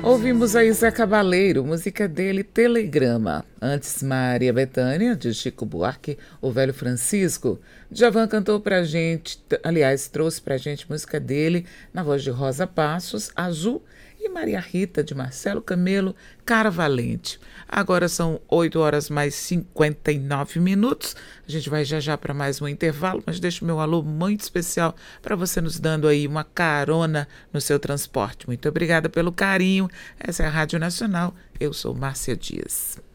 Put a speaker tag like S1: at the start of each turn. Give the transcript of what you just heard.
S1: Ouvimos aí Zé Cabaleiro, música dele, Telegrama. Antes, Maria Bethânia, de Chico Buarque, O Velho Francisco. Djavan cantou pra gente, aliás, trouxe pra gente música dele, na voz de Rosa Passos, Azul, e Maria Rita, de Marcelo Camelo, Cara Valente. Agora são 8 horas mais 59 minutos. A gente vai já já para mais um intervalo, mas deixo o meu alô muito especial para você nos dando aí uma carona no seu transporte. Muito obrigada pelo carinho. Essa é a Rádio Nacional. Eu sou Márcia Dias.